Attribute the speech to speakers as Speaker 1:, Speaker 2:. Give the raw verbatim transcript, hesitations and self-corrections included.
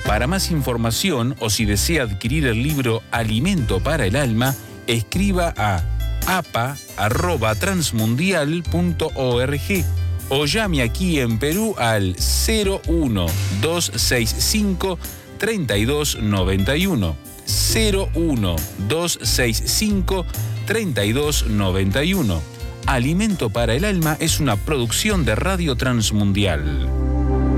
Speaker 1: Para más información o si desea adquirir el libro Alimento para el Alma, escriba a a p a arroba transmundial punto org o llame aquí en Perú al cero uno dos seis cinco treinta y dos noventa y uno. cero uno dos seis cinco treinta y dos noventa y uno. Alimento para el Alma es una producción de Radio Transmundial.